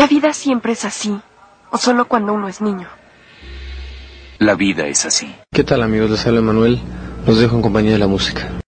¿La vida siempre es así? ¿O solo cuando uno es niño? La vida es así. ¿Qué tal, amigos? Les habla Manuel. Los dejo en compañía de la música.